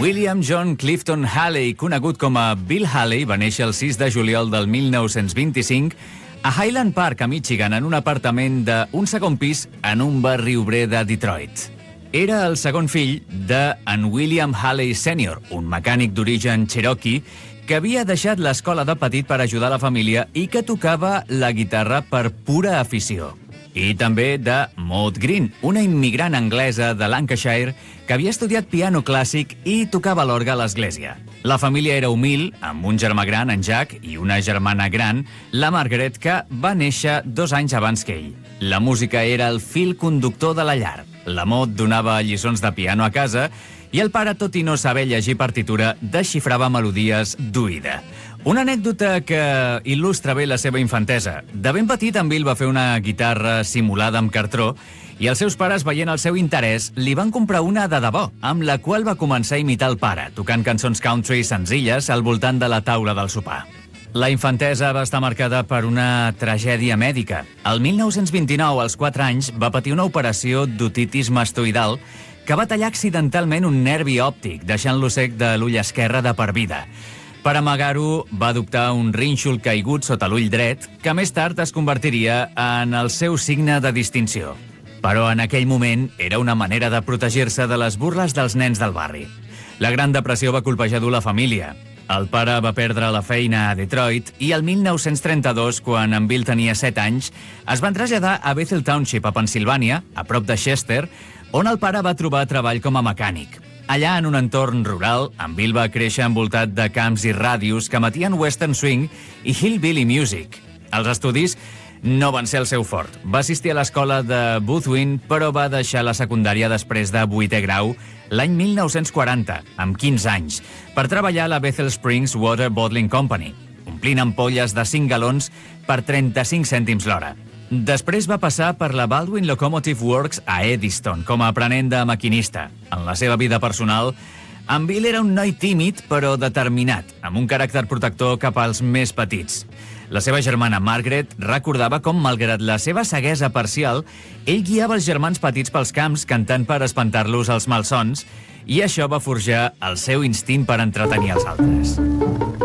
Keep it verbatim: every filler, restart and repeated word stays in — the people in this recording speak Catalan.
William John Clifton Haley, conegut com a Bill Haley, va néixer el sis de juliol del mil nou-cents vint-i-cinc a Highland Park, a Michigan, en un apartament d'un segon pis en un barri obrer de Detroit. Era el segon fill de en William Haley sènior, un mecànic d'origen cherokee que havia deixat l'escola de petit per ajudar la família i que tocava la guitarra per pura afició. I també de Maud Green, una immigrant anglesa de Lancashire que havia estudiat piano clàssic i tocava l'orgue a l'església. La família era humil, amb un germà gran, en Jack, i una germana gran, la Margaret, que va néixer dos anys abans que ell. La música era el fil conductor de la llar. La Maud donava lliçons de piano a casa i el pare, tot i no saber llegir partitura, desxifrava melodies d'oïda. Una anècdota que il·lustra bé la seva infantesa. De ben petit, en Bill va fer una guitarra simulada amb cartró i els seus pares, veient el seu interès, li van comprar una de debò, amb la qual va començar a imitar el pare, tocant cançons country senzilles al voltant de la taula del sopar. La infantesa va estar marcada per una tragèdia mèdica. El mil nou-cents vint-i-nou, als quatre anys, va patir una operació d'otitis mastoidal que va tallar accidentalment un nervi òptic, deixant-lo cec de l'ull esquerre de per vida. Per amagar-ho, va adoptar un rínxol caigut sota l'ull dret, que més tard es convertiria en el seu signe de distinció. Però en aquell moment era una manera de protegir-se de les burles dels nens del barri. La Gran Depressió va colpejar dur la família. El pare va perdre la feina a Detroit i el mil nou-cents trenta-dos, quan en Bill tenia set anys, es van traslladar a Bethel Township, a Pennsilvània, a prop de Chester, on el pare va trobar treball com a mecànic. Allà, en un entorn rural, en Bill va créixer envoltat de camps i ràdios que emetien western swing i hillbilly music. Els estudis no van ser el seu fort. Va assistir a l'escola de Boothwyn, però va deixar la secundària després de vuitè grau l'any mil nou-cents quaranta, amb quinze anys, per treballar a la Bethel Springs Water Bottling Company, omplint ampolles de cinc galons per trenta-cinc cèntims l'hora. Després va passar per la Baldwin Locomotive Works a Eddystone com a aprenent de maquinista. En la seva vida personal, en Bill era un noi tímid però determinat, amb un caràcter protector cap als més petits. La seva germana Margaret recordava com, malgrat la seva ceguesa parcial, ell guiava els germans petits pels camps cantant per espantar-los els malsons, i això va forjar el seu instint per entretenir els altres.